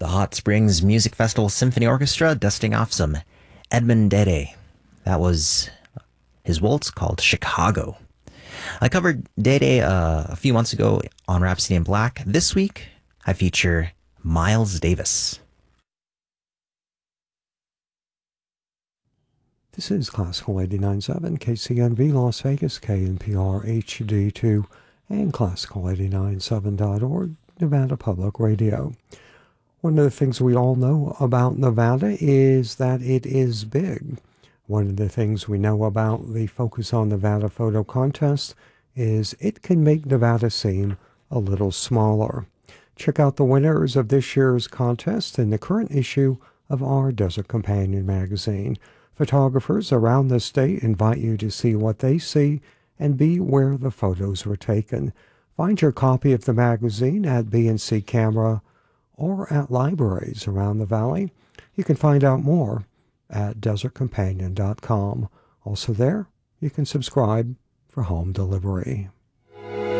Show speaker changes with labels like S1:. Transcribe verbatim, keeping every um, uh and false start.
S1: the Hot Springs Music Festival Symphony Orchestra dusting off some Edmund Dede. That was his waltz called Chicago. I covered Dede uh, a few months ago on Rhapsody in Black. This week, I feature Miles Davis.
S2: This is Classical eighty-nine point seven, K C N V Las Vegas, K N P R H D two, and Classical eighty-nine point seven dot org, Nevada Public Radio. One of the things we all know about Nevada is that it is big. One of the things we know about the Focus on Nevada photo contest is it can make Nevada seem a little smaller. Check out the winners of this year's contest in the current issue of our Desert Companion magazine. Photographers around the state invite you to see what they see and be where the photos were taken. Find your copy of the magazine at B and C Camera or at libraries around the valley. You can find out more at desert companion dot com. Also there, you can subscribe for home delivery.